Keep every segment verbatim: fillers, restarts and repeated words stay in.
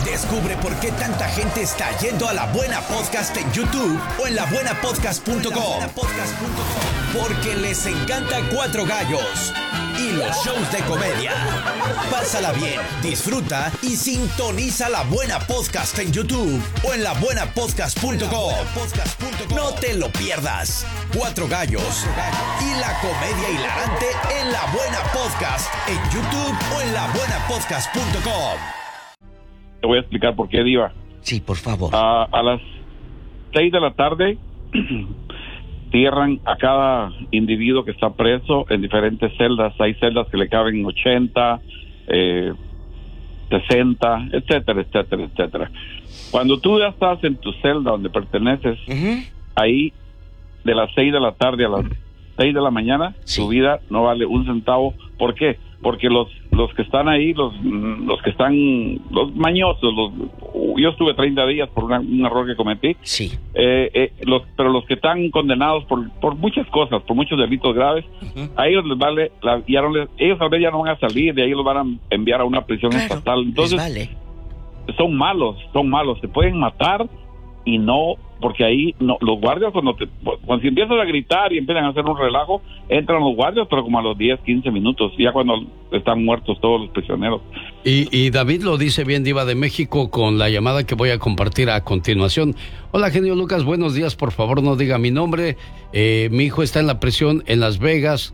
Descubre por qué tanta gente está yendo a La Buena Podcast en YouTube o en la buena podcast punto com. Porque les encanta Cuatro Gallos y los shows de comedia. Pásala bien, disfruta y sintoniza La Buena Podcast en YouTube o en la buena podcast punto com. No te lo pierdas. Cuatro Gallos y la comedia hilarante en La Buena Podcast en YouTube o en la buena podcast punto com. Te voy a explicar por qué, Diva. Sí, por favor. Uh, a las seis de la tarde cierran a cada individuo que está preso en diferentes celdas. Hay celdas que le caben ochenta, eh, sesenta, etcétera, etcétera, etcétera. Cuando tú ya estás en tu celda donde perteneces, uh-huh. ahí de las seis de la tarde a las seis de la mañana, sí. tu vida no vale un centavo. ¿Por qué? Porque los los que están ahí, los los que están, los mañosos, los, yo estuve treinta días por una, un error que cometí, sí. eh, eh, los, pero los que están condenados por por muchas cosas, por muchos delitos graves, uh-huh. a ellos les vale, la, ya no les, ellos a veces ya no van a salir, de ahí los van a enviar a una prisión claro, estatal. Entonces, vale. son malos, son malos, se pueden matar y no... Porque ahí no, los guardias cuando te cuando si empiezas a gritar y empiezan a hacer un relajo, entran los guardias, pero como a los diez, quince minutos, ya cuando están muertos todos los prisioneros. Y, y David lo dice bien, Diva de México, con la llamada que voy a compartir a continuación. Hola, genio Lucas, buenos días, por favor no diga mi nombre. Eh, mi hijo está en la prisión en Las Vegas,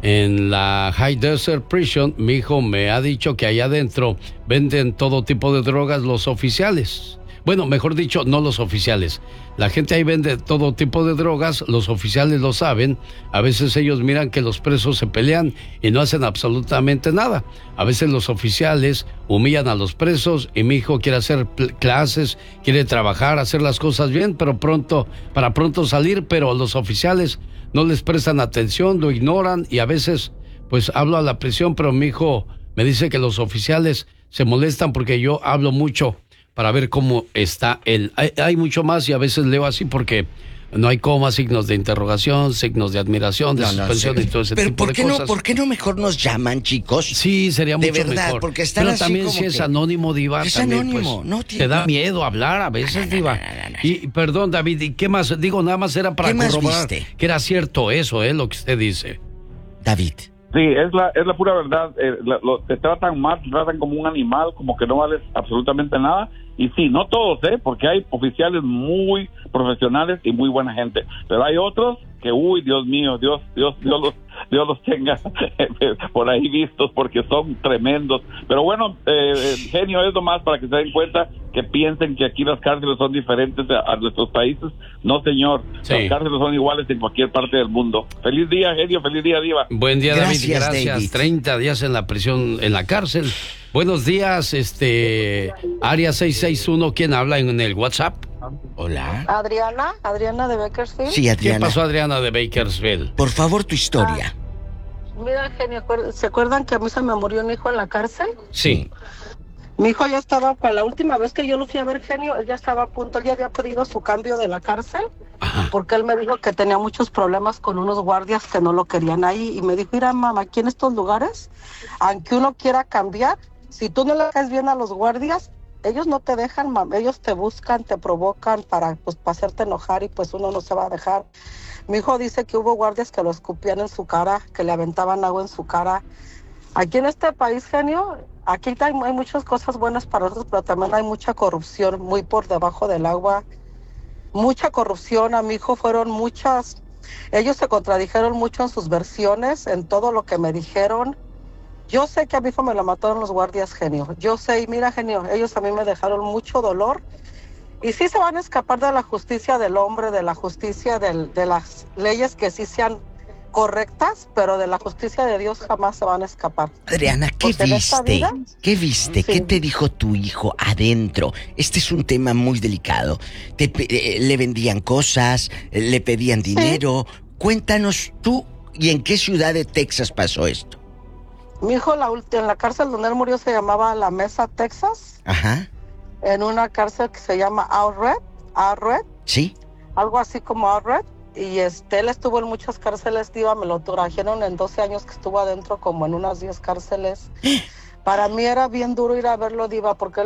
en la High Desert Prison. Mi hijo me ha dicho que allá adentro venden todo tipo de drogas los oficiales. Bueno, mejor dicho, no los oficiales. La gente ahí vende todo tipo de drogas, los oficiales lo saben. A veces ellos miran que los presos se pelean y no hacen absolutamente nada. A veces los oficiales humillan a los presos y mi hijo quiere hacer clases, quiere trabajar, hacer las cosas bien, pero pronto, para pronto salir, pero los oficiales no les prestan atención, lo ignoran y a veces, pues hablo a la prisión, pero mi hijo me dice que los oficiales se molestan porque yo hablo mucho para ver cómo está él. Hay, hay mucho más y a veces leo así porque no hay comas, signos de interrogación, signos de admiración, de no, suspensión no sé. y todo ese Pero tipo ¿por de qué cosas. No, ¿por qué no mejor nos llaman, chicos? Sí, sería mucho de verdad, mejor. Porque están Pero así también como si es que... anónimo, Diva, es también, anónimo, pues, no tiene... te da miedo hablar a veces, no, Diva. No, no, no, no. Y perdón, David, ¿y qué más? Digo, nada más era para corroborar que era cierto eso, ¿eh? Lo que usted dice. David. Sí, es la es la pura verdad. Eh, la, lo, te tratan mal, te tratan como un animal, como que no vales absolutamente nada. Y sí, no todos, ¿eh? Porque hay oficiales muy profesionales y muy buena gente. Pero hay otros que, uy, Dios mío, Dios Dios Dios los, Dios los tenga por ahí vistos porque son tremendos. Pero bueno, eh, genio, es nomás para que se den cuenta que piensen que aquí las cárceles son diferentes a, a nuestros países. No, señor. Sí. Las cárceles son iguales en cualquier parte del mundo. Feliz día, genio. Feliz día, Diva. Buen día, David. Gracias, Gracias. David. treinta días en la prisión, en la cárcel. Buenos días, este... Área seis seis uno, ¿quién habla en el WhatsApp? Hola. Adriana, Adriana de Bakersfield. Sí, Adriana. ¿Qué pasó, Adriana de Bakersfield? Por favor, tu historia. Ah, mira, genio, ¿se acuerdan que a mí se me murió un hijo en la cárcel? Sí. Mi hijo ya estaba, para la última vez que yo lo fui a ver, genio, él ya estaba a punto, él ya había pedido su cambio de la cárcel. Ajá. Porque él me dijo que tenía muchos problemas con unos guardias que no lo querían ahí. Y me dijo, mira, mamá, aquí en estos lugares, aunque uno quiera cambiar, si tú no le caes bien a los guardias, ellos no te dejan, mamá, ellos te buscan, te provocan para, pues, para hacerte enojar y pues uno no se va a dejar. Mi hijo dice que hubo guardias que lo escupían en su cara, que le aventaban agua en su cara. Aquí en este país, genio, aquí hay, hay muchas cosas buenas para nosotros, pero también hay mucha corrupción muy por debajo del agua. Mucha corrupción. A mi hijo fueron muchas, ellos se contradijeron mucho en sus versiones, en todo lo que me dijeron. Yo sé que a mi hijo me lo mataron los guardias, genio. Yo sé, y mira, genio, ellos a mí me dejaron mucho dolor. Y sí se van a escapar de la justicia del hombre, de la justicia del, de las leyes que sí sean correctas, pero de la justicia de Dios jamás se van a escapar. Adriana, ¿qué Porque viste? Vida, ¿Qué viste? Sí. ¿Qué te dijo tu hijo adentro? Este es un tema muy delicado. Te, eh, ¿Le vendían cosas? ¿Le pedían dinero? Sí. Cuéntanos tú, ¿y en qué ciudad de Texas pasó esto? Mi hijo la, en la cárcel donde él murió se llamaba La Mesa, Texas. Ajá. En una cárcel que se llama Outred. Outred. Sí. Algo así como Outred. Y este, él estuvo en muchas cárceles, Diva, me lo trajeron en doce años que estuvo adentro, como en unas diez cárceles. Para mí era bien duro ir a verlo, Diva, porque